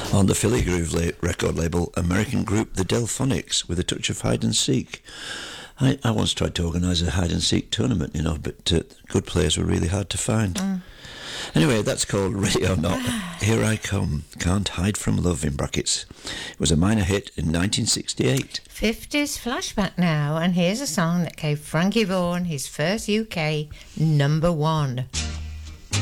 On the Philly Groove record label, American group The Delphonics with a touch of hide and seek. I once tried to organise a hide and seek tournament, but good players were really hard to find. Anyway, that's called Ready or Not. Here I Come, Can't Hide From Love in brackets. It was a minor hit in 1968. 50s flashback now, and here's a song that gave Frankie Vaughan his first UK number one.